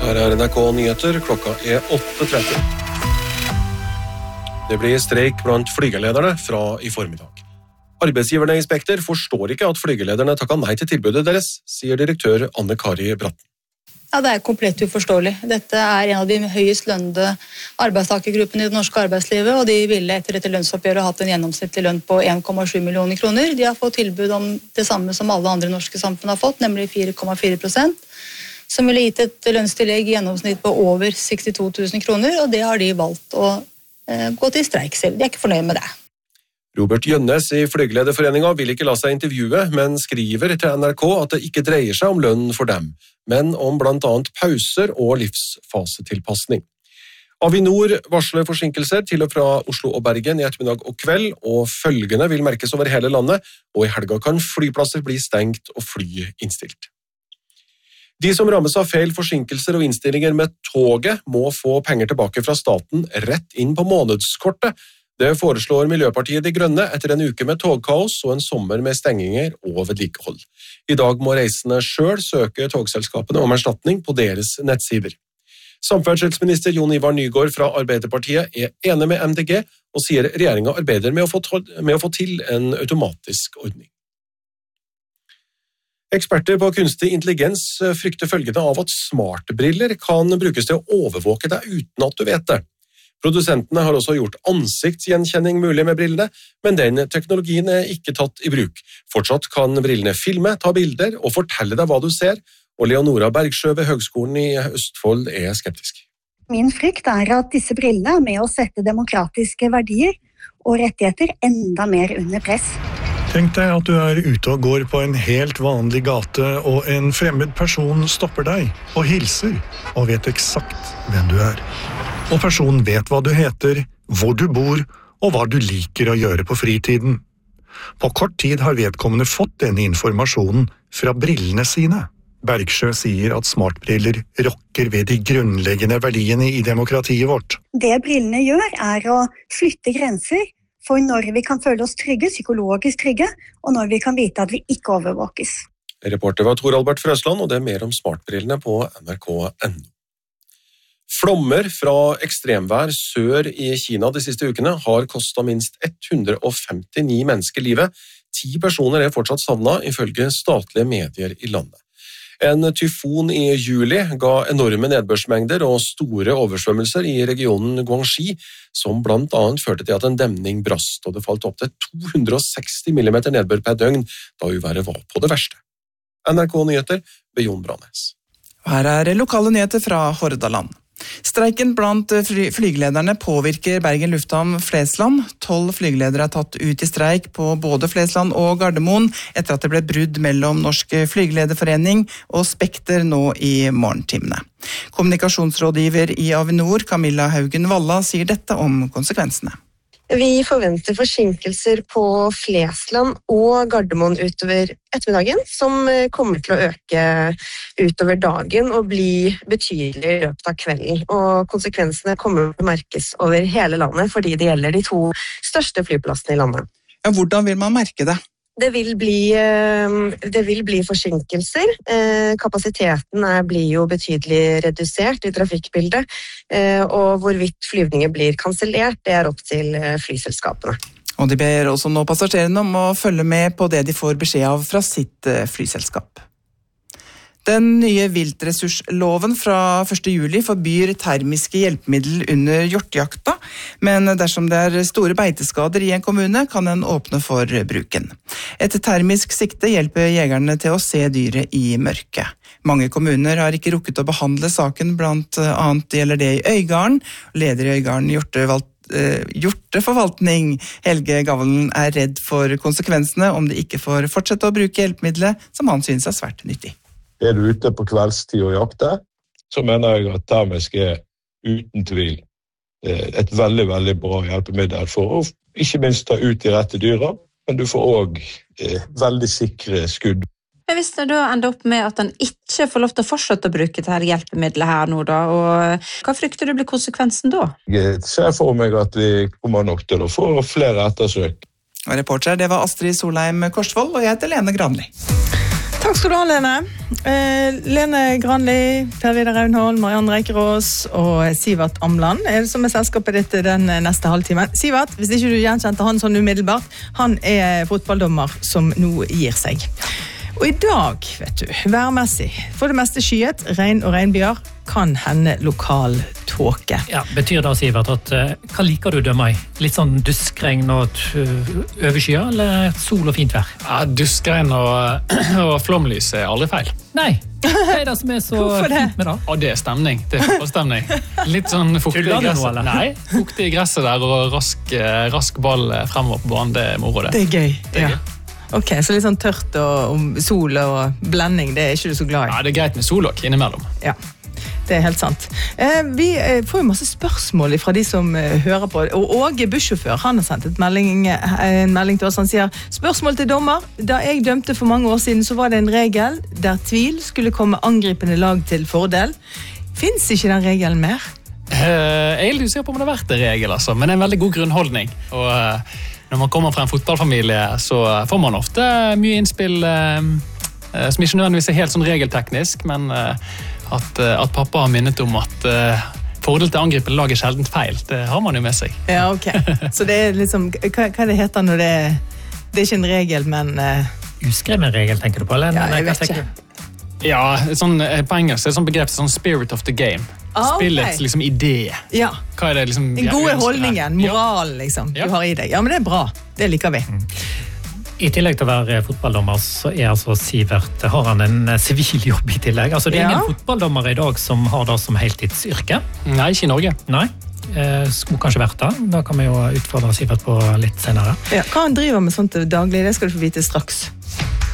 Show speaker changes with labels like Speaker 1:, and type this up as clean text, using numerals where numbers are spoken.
Speaker 1: Her NRK Nyheter, klokka 8:30. Det blir streik blant flygelederne fra i formiddag. Arbeidsgiverne i Spekter forstår ikke at flygelederne takket nei til tilbudet deres, sier direktør Anne Kari Bratten.
Speaker 2: Ja, det er komplett uforståelig. Dette er en av de høyest lønnede arbeidstakergruppene i det norske arbeidslivet, og de ville etter dette lønnsoppgjøret hatt en gjennomsnittlig lønn på 1,7 millioner kroner. De har fått tilbud om det samme som alle andre norske samfunn har fått, nemlig 4,4%, som ville gitt et lønnstillegg i gjennomsnitt på over 62 000 kroner, og det har de valgt å gå til streik selv. De er ikke fornøyd med det.
Speaker 1: Robert Gjønnes i Flygelederforeningen vil ikke la seg intervjue, men skriver til NRK at det ikke dreier seg om lønn for dem, men om blant annet pauser og livsfasetilpassning. Avinor varsler forsinkelser til og fra Oslo og Bergen i ettermiddag og kveld, og følgende vil merkes over hele landet, og i helga kan flyplasser bli stengt og fly innstilt. De som rammes av feil, forsinkelser og innstillinger med toget må få penger tilbake fra staten rett inn på månedskortet. Det foreslår Miljøpartiet De Grønne etter en uke med togkaos og en sommer med stenginger og vedlikehold. I dag må reisende selv søke togselskapene om erstatning på deres nettsider. Samferdselsminister Jon Ivar Nygård fra Arbeiderpartiet er enig med MDG og sier regjeringen arbeider med å få til en automatisk ordning. Eksperter på kunstig intelligens frykter følgende av at smartbriller kan brukes til å overvåke deg uten at du vet det. Produsentene har også gjort ansiktsgjenkjenning mulig med brillene, men den teknologien er ikke tatt i bruk. Fortsatt kan brillene filme, ta bilder og fortelle deg hva du ser, og Leonora Bergsjø ved Høgskolen i Østfold er skeptisk.
Speaker 3: Min frykt er at disse brillene er med å sette demokratiske verdier og rettigheter enda mer under press.
Speaker 4: Tenk deg at du er ute og går på en helt vanlig gate, og en fremmed person stopper deg og hilser, og vet eksakt hvem du er. Og personen vet hva du heter, hvor du bor, og hva du liker å gjøre på fritiden. På kort tid har vedkommende fått denne informasjonen fra brillene sine. Bergsjø sier at smartbriller rokker ved de grunnleggende verdiene i demokratiet vårt.
Speaker 3: Det brillene gjør er å flytte grenser for når vi kan føle oss trygge, psykologisk trygge, og når vi kan vite at vi ikke overvåkes.
Speaker 1: Reporter var Tor Albert Frøsland, og det er mer om smartbrillene på nrk.no. Flommer fra ekstremvær sør i Kina de siste ukene har kostet minst 159 mennesker livet. 10 personer er fortsatt savnet, ifølge statlige medier i landet. En tyfon i juli ga enorme nedbørsmengder og store oversvømmelser i regionen Guangxi, som blant annet førte til at en demning brast, og det falt opp til 260 mm nedbør per døgn, da uværet var på det verste. NRK Nyheter ved Jon Brannes.
Speaker 5: Her er lokale nyheter fra Hordaland. Streiken blant flygelederne påvirker Bergen lufthavn Flesland. 12 flygeledere er tatt ut i streik på både Flesland og Gardermoen etter at det ble brudd mellom Norsk Flygelederforening og Spekter nå i morgentimene. Kommunikasjonsrådgiver i Avinor, Camilla Haugen Valla, sier dette om konsekvensene.
Speaker 6: Vi forventer forsinkelser på Flesland og Gardermoen utover ettermiddagen, som kommer til å øke utover dagen og bli betydelig i løpet av kvelden. Og konsekvensene kommer til å merkes over hele landet, fordi det gjelder de 2 største flyplassene i landet.
Speaker 5: Ja, hvordan vil man merke det?
Speaker 6: Det vil bli forsinkelser. Kapasiteten blir jo betydelig redusert i trafikkbildet, og hvorvidt flyvninger blir kansellert, det er opp til flyselskapene.
Speaker 5: Og de ber også nå passasjerene om å følge med på det de får beskjed av fra sitt flyselskap. Den nye viltressursloven fra 1. juli forbyr termiske hjelpemiddel under hjortejakta, men dersom det er store beiteskader i en kommune, kan en åpne for bruken. Et termisk sikte hjelper jegerne til å se dyret i mørket. Mange kommuner har ikke rukket å behandle saken, blant annet gjelder det i Øygarden. Leder i Øygarden hjorteforvaltning, Helge Gavlen, er redd for konsekvensene om de ikke får fortsette å bruke hjelpemiddelet, som han synes er svært nyttig.
Speaker 7: Er du ute på kveldstid og jakter, så mener jeg at termisk er uten tvil et veldig, veldig bra hjelpemiddel for å ikke minst ta ut de rette dyra, men du får også veldig sikre skudd.
Speaker 8: Men hvis det da ender opp med at den ikke får lov til å fortsette å bruke dette hjelpemiddelet her nå da, og hva frykter du blir konsekvensen da?
Speaker 7: Jeg ser for meg at vi kommer nok til å få flere ettersøk.
Speaker 5: Og reporter, det var Astrid Solheim Korsvold, og jeg heter Lene Granli. Takk skal du ha, Lene. Lene Granli, Per Vidar Raunholm, Marianne Reikerås og Sivert Amland som selskapet ditt den neste halvtimen. Sivert, hvis ikke du gjenkjente han sånn umiddelbart, han fotballdommer som nå gir seg. Og i dag, vet du, værmessig, for det meste skyet, regn og regnbyer, kan hende lokal tåke.
Speaker 9: Ja, betyr det, Sivert, at hva liker du å dømme i? Litt sånn duskregn og overskyer, eller sol og fint vær?
Speaker 10: Ja, duskregn og flomlys aldri feil.
Speaker 9: Nei, hva det som så fint med det?
Speaker 10: Og det stemning, det fotballstemning. Litt sånn fuktig i gresset. Nei, fuktig i gresset der og rask ball fremover på banen, det moro det.
Speaker 5: Det gøy, ja. Ok, så litt sånn tørt og sol og blending, det ikke du så glad i?
Speaker 10: Ja, det greit med sol også innimellom.
Speaker 5: Ja. Det helt sant. Vi får jo masse spørsmål fra de som hører på, og Åge bussjåfør, han har sendt en melding til oss, han sier, spørsmål til dommer, da jeg dømte for mange år siden, så var det en regel der tvil skulle komme angripende lag til fordel. Finns ikke den regelen mer?
Speaker 10: Jeg er litt usikker på om det har vært en regel, altså, men det er en veldig god grunnholdning, og når man kommer fra en fotballfamilie, så får man ofte mye innspill som ikke nødvendigvis helt sånn regelteknisk, men at pappa har minnet om at fordel til angripende lag sjeldent feil, det har man jo med seg.
Speaker 5: Ja, ok. Så det liksom, hva det heter når det er ikke en regel, men...
Speaker 9: Uskreven regel, tenker du på? Eller?
Speaker 5: Ja, jeg vet ikke.
Speaker 10: Ja, sånn, på engelsk er det sånn begrep sånn spirit of the game. Spillets liksom idé.
Speaker 5: Ja.
Speaker 10: Hva det liksom...
Speaker 5: Den gode holdningen, moralen liksom, du har i deg. Ja, men det er bra. Det liker vi.
Speaker 9: I tillegg til å være fotballdommer, så altså Sivert, har han en sivil jobb i tillegg. Altså det er ingen fotballdommer i dag som har det som heltidsyrke.
Speaker 10: Nei, ikke i Norge.
Speaker 9: Nei, skulle kanskje vært det. Da kan vi jo utfordre Sivert på litt senere.
Speaker 5: Ja, hva han driver med sånt daglig, det skal du få vite straks.